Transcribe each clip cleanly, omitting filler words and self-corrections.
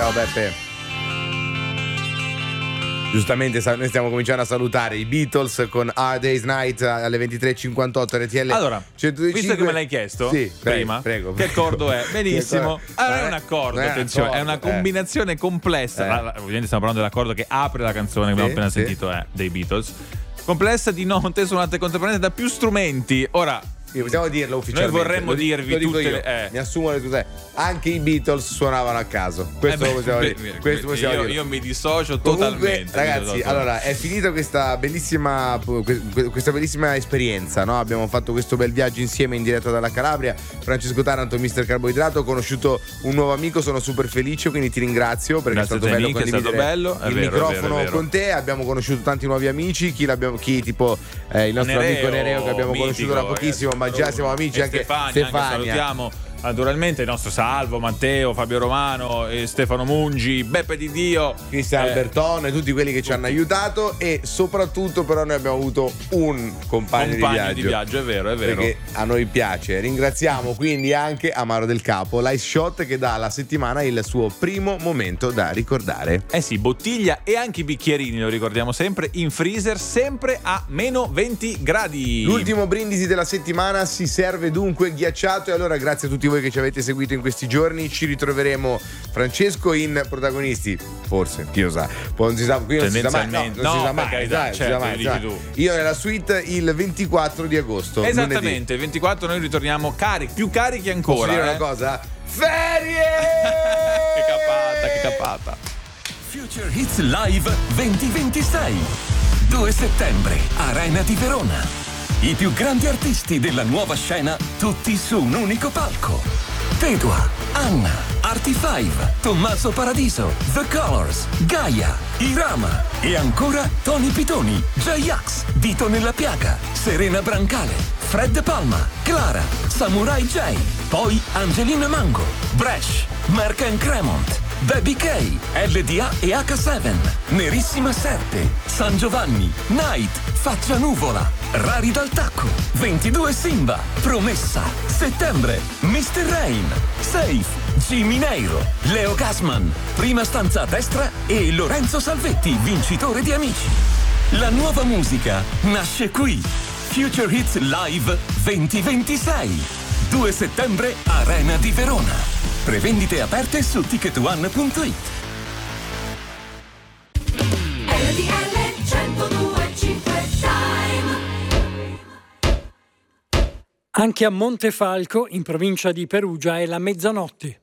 Ciao Beppe. Giustamente noi stiamo cominciando a salutare i Beatles con Hard Day's Night alle 23:58 RTL. Allora, 125. visto che me l'hai chiesto prima, prego. che accordo è? Benissimo. Allora, è un accordo, attenzione, è una combinazione complessa. Ovviamente stiamo parlando dell'accordo che apre la canzone che abbiamo appena sentito, dei Beatles. Complessa di note suonate contemporaneamente da più strumenti. Ora, possiamo dirlo ufficialmente. Noi vorremmo dirvi tutte mi assumo le tutele. Anche i Beatles suonavano a caso. Questo lo possiamo dire. Io mi dissocio comunque, totalmente. Ragazzi, allora è finita questa bellissima esperienza, no? Abbiamo fatto questo bel viaggio insieme in diretta dalla Calabria. Francesco Taranto, Mister Carboidrato, ho conosciuto un nuovo amico, sono super felice, quindi ti ringrazio perché grazie, è stato bello condividere il microfono con te. Abbiamo conosciuto tanti nuovi amici, chi tipo il nostro amico Nereo che abbiamo conosciuto da pochissimo, ma già siamo amici. Anche Stefania. Salutiamo naturalmente il nostro Salvo, Matteo, Fabio Romano, Stefano Mungi, Beppe Di Dio, Cristian Albertone, tutti quelli che ci hanno aiutato. E soprattutto però noi abbiamo avuto un compagno di viaggio, è vero perché a noi piace. Ringraziamo quindi anche Amaro Del Capo, l'Ice Shot, che dà alla settimana il suo primo momento da ricordare. Sì, bottiglia e anche i bicchierini, lo ricordiamo sempre, in freezer, sempre a meno 20 gradi. L'ultimo brindisi della settimana si serve dunque ghiacciato. E allora grazie a tutti voi che ci avete seguito in questi giorni. Ci ritroveremo, Francesco, in protagonisti, forse, chi lo sa, non si sa, qui non si sa mai, non si sa mai, io nella suite il 24 di agosto, esattamente, il 24 noi ritorniamo più carichi ancora. Posso dire una cosa? Ferie! che capata. Future Hits Live 2026, 2 settembre, Arena di Verona. I più grandi artisti della nuova scena, tutti su un unico palco. Tedua, Anna, Artie5, Tommaso Paradiso, The Colors, Gaia, Irama e ancora Tony Pitoni, J-Ax, Dito nella Piaga, Serena Brancale, Fred Palma, Clara, Samurai J, poi Angelina Mango, Bresh, Mark & Cremont, Baby K, LDA e H7, Nerissima Serpe, San Giovanni, Night, Faccia Nuvola, Rari dal Tacco, 22 Simba, Promessa, Settembre, Mr. Rain, Safe, Jimmy Neiro, Leo Gasman, Prima stanza a destra e Lorenzo Salvetti, vincitore di Amici. La nuova musica nasce qui. Future Hits Live 2026, 2 settembre, Arena di Verona. Prevendite aperte su ticketone.it. Anche a Montefalco, in provincia di Perugia, è la mezzanotte.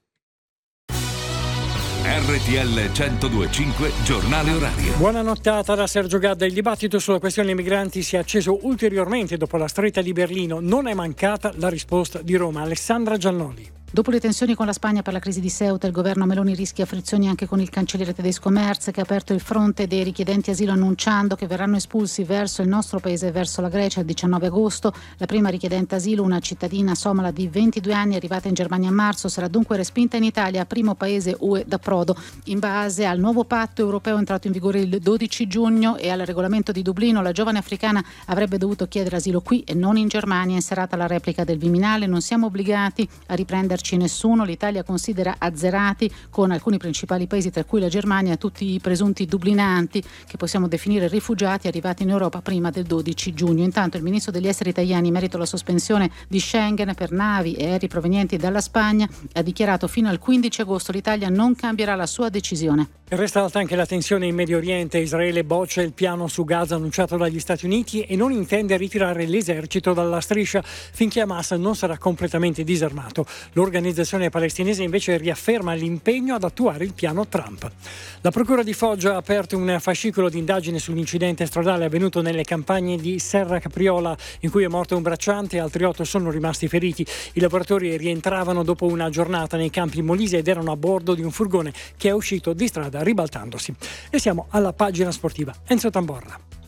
RTL 102.5 giornale orario. Buona nottata da Sergio Gadda. Il dibattito sulla questione migranti si è acceso ulteriormente dopo la stretta di Berlino. Non è mancata la risposta di Roma. Alessandra Giannoli. Dopo le tensioni con la Spagna per la crisi di Ceuta, il governo Meloni rischia frizioni anche con il cancelliere tedesco Merz, che ha aperto il fronte dei richiedenti asilo annunciando che verranno espulsi verso il nostro paese e verso la Grecia il 19 agosto. La prima richiedente asilo, una cittadina somala di 22 anni arrivata in Germania a marzo, sarà dunque respinta in Italia, primo paese UE d'approdo. In base al nuovo patto europeo entrato in vigore il 12 giugno e al regolamento di Dublino, la giovane africana avrebbe dovuto chiedere asilo qui e non in Germania. In serata la replica del Viminale: non siamo obbligati a riprenderci nessuno, l'Italia considera azzerati con alcuni principali paesi, tra cui la Germania, tutti i presunti dublinanti che possiamo definire rifugiati arrivati in Europa prima del 12 giugno. Intanto il ministro degli esteri italiani, in merito alla sospensione di Schengen per navi e aerei provenienti dalla Spagna, ha dichiarato fino al 15 agosto l'Italia non cambierà la sua decisione. Resta alta anche la tensione in Medio Oriente. Israele boccia il piano su Gaza annunciato dagli Stati Uniti e non intende ritirare l'esercito dalla striscia finché Hamas non sarà completamente disarmato. L'organizzazione palestinese invece riafferma l'impegno ad attuare il piano Trump. La Procura di Foggia ha aperto un fascicolo di indagine sull'incidente stradale avvenuto nelle campagne di Serra Capriola, in cui è morto un bracciante e altri 8 sono rimasti feriti. I lavoratori rientravano dopo una giornata nei campi Molise ed erano a bordo di un furgone che è uscito di strada ribaltandosi. E siamo alla pagina sportiva. Enzo Tamborra.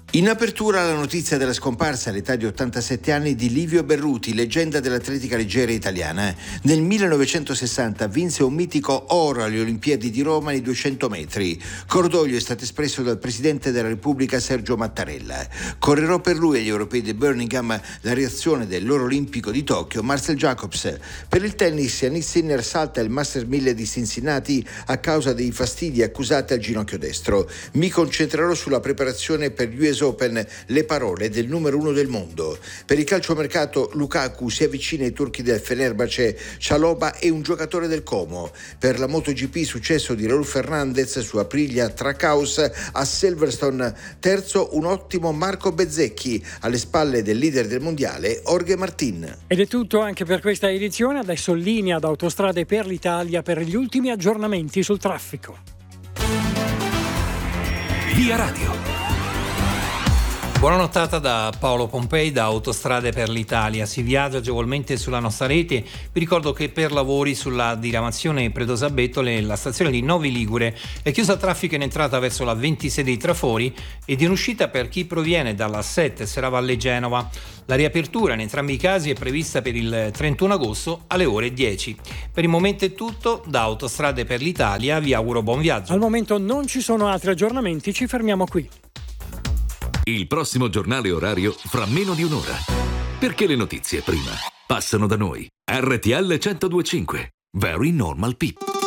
In apertura la notizia della scomparsa all'età di 87 anni di Livio Berruti, leggenda dell'atletica leggera italiana. Nel 1960 vinse un mitico oro alle Olimpiadi di Roma nei 200 metri. Cordoglio è stato espresso dal Presidente della Repubblica Sergio Mattarella. Correrò per lui agli europei di Birmingham la reazione dell'oro olimpico di Tokyo, Marcel Jacobs. Per il tennis, Yannick Sinner salta il Masters 1000 di Cincinnati a causa dei fastidi accusati al ginocchio destro. Mi concentrerò sulla preparazione per gli US Open, le parole del numero 1 del mondo. Per il calciomercato Lukaku si avvicina ai turchi del Fenerbahce, Chalobah è un giocatore del Como. Per la MotoGP successo di Raul Fernandez su Aprilia Trackhouse a Silverstone, terzo un ottimo Marco Bezzecchi alle spalle del leader del mondiale Jorge Martin. Ed è tutto anche per questa edizione, adesso linea ad Autostrade per l'Italia per gli ultimi aggiornamenti sul traffico. Via Radio. Buona nottata da Paolo Pompei da Autostrade per l'Italia. Si viaggia agevolmente sulla nostra rete. Vi ricordo che per lavori sulla diramazione Predosabetole la stazione di Novi Ligure è chiusa al traffico in entrata verso la 26 dei Trafori ed in uscita per chi proviene dalla 7 Serravalle Genova. La riapertura in entrambi i casi è prevista per il 31 agosto alle ore 10. Per il momento è tutto. Da Autostrade per l'Italia vi auguro buon viaggio. Al momento non ci sono altri aggiornamenti, ci fermiamo qui. Il prossimo giornale orario fra meno di un'ora. Perché le notizie prima passano da noi. RTL 102.5. Very Normal People.